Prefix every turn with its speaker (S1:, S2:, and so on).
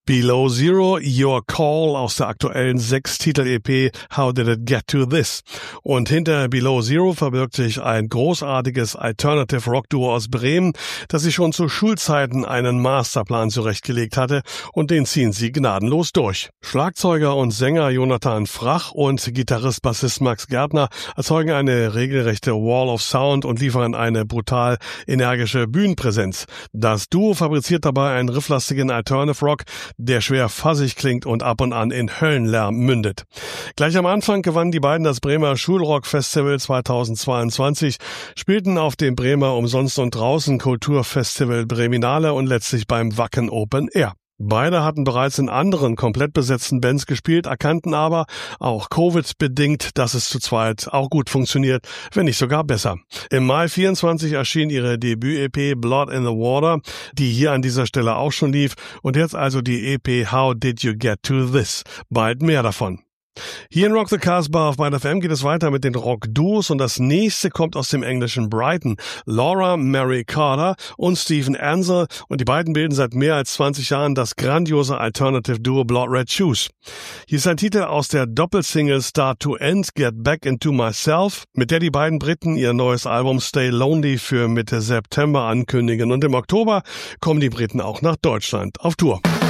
S1: Below Zero, Your Call aus der aktuellen 6-Titel-EP How Did It Get to This? Und hinter Below Zero verbirgt sich ein großartiges Alternative Rock Duo aus Bremen, das sich schon zu Schulzeiten einen Masterplan zurechtgelegt hatte, und den ziehen sie gnadenlos durch. Schlagzeuger und Sänger Jonathan Frach und Gitarrist-Bassist Max Gärtner erzeugen eine regelrechte Wall of Sound und liefern eine brutal energische Bühnenpräsenz. Das Duo fabriziert dabei einen rifflastigen Alternative Rock, der schwer fassig klingt und ab und an in Höllenlärm mündet. Gleich am Anfang gewannen die beiden das Bremer Schulrock-Festival 2022, spielten auf dem Bremer Umsonst und Draußen Kulturfestival Breminale und letztlich beim Wacken Open Air. Beide hatten bereits in anderen komplett besetzten Bands gespielt, erkannten aber, auch Covid-bedingt, dass es zu zweit auch gut funktioniert, wenn nicht sogar besser. Im Mai 24 erschien ihre Debüt-EP Blood in the Water, die hier an dieser Stelle auch schon lief, und jetzt also die EP How Did You Get to This? Bald mehr davon. Hier in Rock the Casbah auf Byte FM geht es weiter mit den Rock-Duos und das nächste kommt aus dem englischen Brighton. Laura Mary Carter und Stephen Ansell, und die beiden bilden seit mehr als 20 Jahren das grandiose Alternative Duo Blood Red Shoes. Hier ist ein Titel aus der Doppelsingle Start to End, Get Back Into Myself, mit der die beiden Briten ihr neues Album Stay Lonely für Mitte September ankündigen, und im Oktober kommen die Briten auch nach Deutschland auf Tour.